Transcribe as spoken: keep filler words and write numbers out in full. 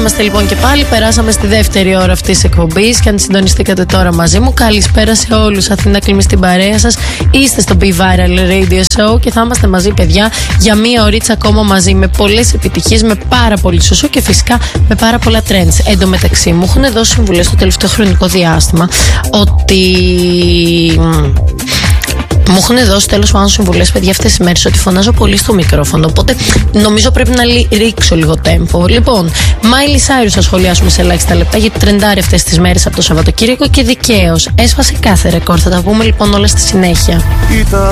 είμαστε λοιπόν και πάλι. Περάσαμε στη δεύτερη ώρα αυτής της εκπομπής. Και αν συντονιστήκατε τώρα μαζί μου, καλησπέρα σε όλους. Αθήνα Κλίμη στην παρέα σας. Είστε στο Be Viral Radio Show και θα είμαστε μαζί, παιδιά, για μία ωρίτσα ακόμα μαζί. Με πολλές επιτυχίες, με πάρα πολύ σωσό και φυσικά με πάρα πολλά trends. Εν τω μεταξύ, μου έχουν δώσει συμβουλές στο τελευταίο χρονικό διάστημα ότι. Μου έχουν δώσει τέλος πάντων συμβουλές, παιδιά, αυτές τις μέρες ότι φωνάζω πολύ στο μικρόφωνο. Οπότε νομίζω πρέπει να λύ, ρίξω λίγο τέμπο. Λοιπόν, Miley Cyrus θα σχολιάσουμε σε ελάχιστα λεπτά γιατί τρεντάρει αυτές τις μέρες από το Σαββατοκύριακο και δικαίως έσφασε κάθε ρεκόρ. Θα τα πούμε λοιπόν όλα στη συνέχεια.